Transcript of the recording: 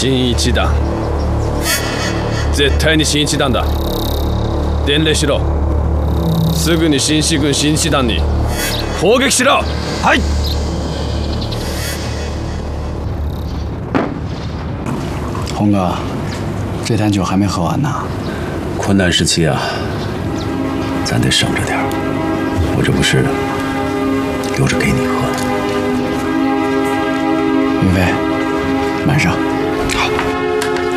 新一団絶対に新一団だ。伝令しろ。すぐに新四軍新一団に砲撃しろ。 はい。 红哥，这坛酒还没喝完呢。 困难时期啊，咱得省着点儿。我这不是留着给你喝的。 云飞，慢上。